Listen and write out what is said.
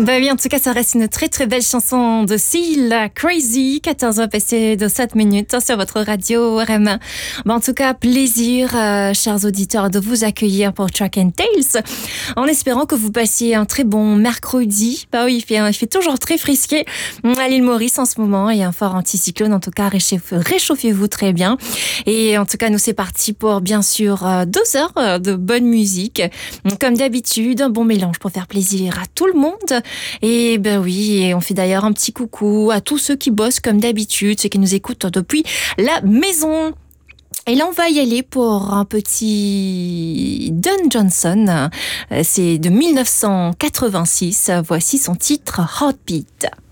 Bah oui, en tout cas, ça reste une très très belle chanson de Seal, Crazy, 14h passé de 7 minutes sur votre radio RM1. Bah en tout cas, plaisir, chers auditeurs, de vous accueillir pour Track and Tales, en espérant que vous passiez un très bon mercredi. Bah oui, il fait toujours très frisqué à l'île Maurice en ce moment, et un fort anticyclone. En tout cas, réchauffez-vous très bien. Et en tout cas, nous c'est parti pour bien sûr 2 heures de bonne musique. Comme d'habitude, un bon mélange pour faire plaisir à tout le monde. Et ben oui, et on fait d'ailleurs un petit coucou à tous ceux qui bossent comme d'habitude, ceux qui nous écoutent depuis la maison. Et là, on va y aller pour un petit Don Johnson. C'est de 1986. Voici son titre Heartbeat.